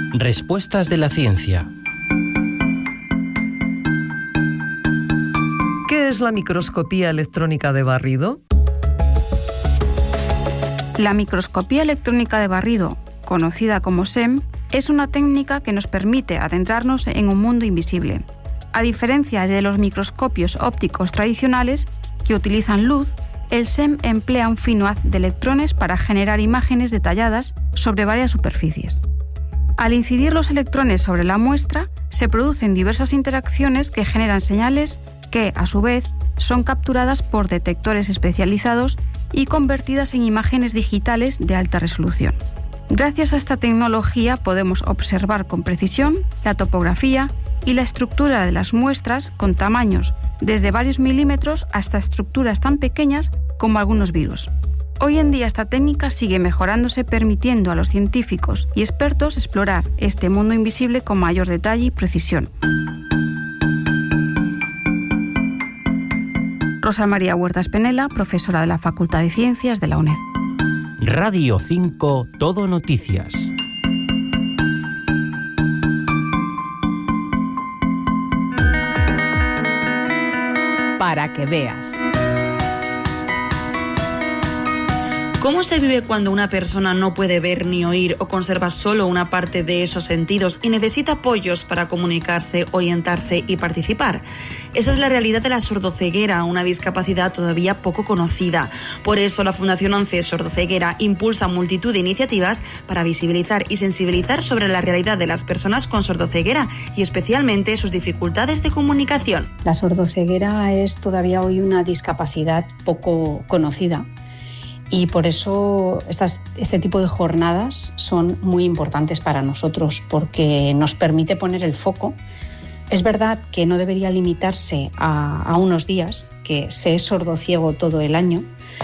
Respuestas de la ciencia. ¿Qué es la microscopía electrónica de barrido? La microscopía electrónica de barrido, conocida como SEM, es una técnica que nos permite adentrarnos en un mundo invisible. A diferencia de los microscopios ópticos tradicionales, que utilizan luz, el SEM emplea un fino haz de electrones para generar imágenes detalladas sobre varias superficies. Al incidir los electrones sobre la muestra, se producen diversas interacciones que generan señales que, a su vez, son capturadas por detectores especializados y convertidas en imágenes digitales de alta resolución. Gracias a esta tecnología podemos observar con precisión la topografía y la estructura de las muestras con tamaños desde varios milímetros hasta estructuras tan pequeñas como algunos virus. Hoy en día esta técnica sigue mejorándose, permitiendo a los científicos y expertos explorar este mundo invisible con mayor detalle y precisión. Rosa María Huertas Penela, profesora de la Facultad de Ciencias de la UNED. Radio 5 Todo Noticias. Para que veas. ¿Cómo se vive cuando una persona no puede ver ni oír o conserva solo una parte de esos sentidos y necesita apoyos para comunicarse, orientarse y participar? Esa es la realidad de la sordoceguera, una discapacidad todavía poco conocida. Por eso la Fundación 11 Sordoceguera impulsa multitud de iniciativas para visibilizar y sensibilizar sobre la realidad de las personas con sordoceguera y especialmente sus dificultades de comunicación. La sordoceguera es todavía hoy una discapacidad poco conocida. Y por eso este tipo de jornadas son muy importantes para nosotros, porque nos permite poner el foco. Es verdad que no debería limitarse a unos días, que se es sordociego todo el año,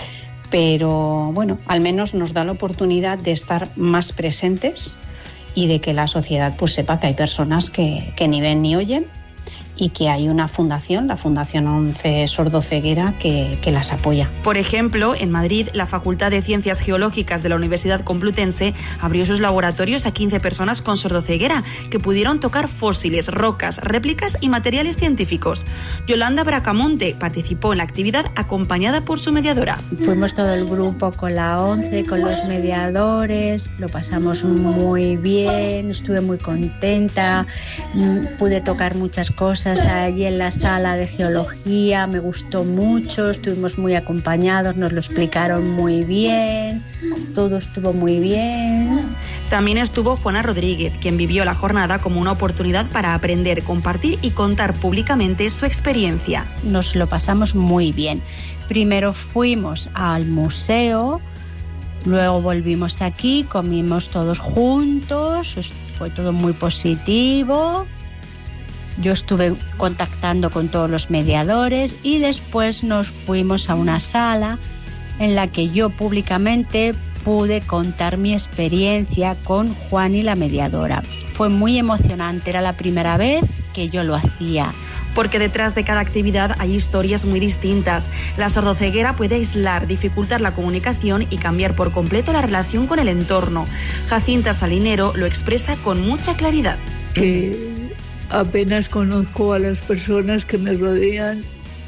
pero bueno, al menos nos da la oportunidad de estar más presentes y de que la sociedad pues sepa que hay personas que ni ven ni oyen, y que hay una fundación, la Fundación 11 Sordoceguera, que las apoya. Por ejemplo, en Madrid, la Facultad de Ciencias Geológicas de la Universidad Complutense abrió sus laboratorios a 15 personas con sordoceguera que pudieron tocar fósiles, rocas, réplicas y materiales científicos. Yolanda Bracamonte participó en la actividad acompañada por su mediadora. Fuimos todo el grupo con la 11, con los mediadores, lo pasamos muy bien, estuve muy contenta, pude tocar muchas cosas allí en la sala de geología, me gustó mucho, estuvimos muy acompañados, nos lo explicaron muy bien, todo estuvo muy bien. También estuvo Juana Rodríguez, quien vivió la jornada como una oportunidad para aprender, compartir y contar públicamente su experiencia. Nos lo pasamos muy bien. Primero fuimos al museo, luego volvimos aquí, comimos todos juntos, fue todo muy positivo. Yo estuve contactando con todos los mediadores y después nos fuimos a una sala en la que yo públicamente pude contar mi experiencia con Juan y la mediadora. Fue muy emocionante, era la primera vez que yo lo hacía. Porque detrás de cada actividad hay historias muy distintas. La sordoceguera puede aislar, dificultar la comunicación y cambiar por completo la relación con el entorno. Jacinta Salinero lo expresa con mucha claridad. Que apenas conozco a las personas que me rodean.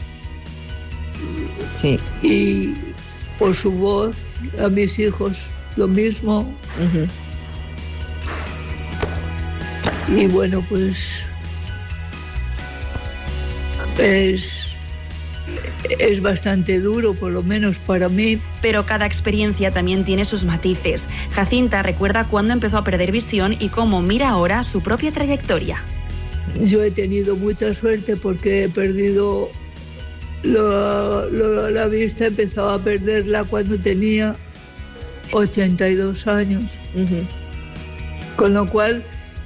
Sí. Y por su voz, a mis hijos lo mismo. Uh-huh. Y bueno, pues es bastante duro, por lo menos para mí. Pero cada experiencia también tiene sus matices. Jacinta recuerda cuándo empezó a perder visión y cómo mira ahora su propia trayectoria. Yo he tenido mucha suerte porque he perdido la vista, empezaba a perderla cuando tenía 82 años. Uh-huh. Con lo cual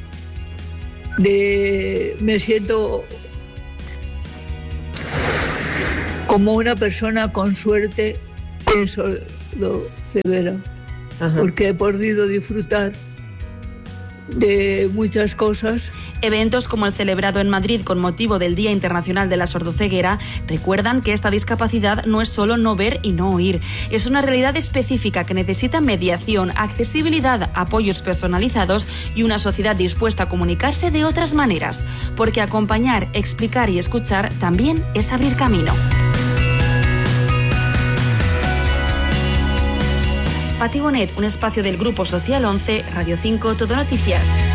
me siento como una persona con suerte en sordoceguera, porque he podido disfrutar de muchas cosas. Eventos como el celebrado en Madrid con motivo del Día Internacional de la Sordoceguera recuerdan que esta discapacidad no es solo no ver y no oír, es una realidad específica que necesita mediación, accesibilidad, apoyos personalizados y una sociedad dispuesta a comunicarse de otras maneras, porque acompañar, explicar y escuchar también es abrir camino. Pati Bonet, un espacio del Grupo Social 11, Radio 5, Todo Noticias.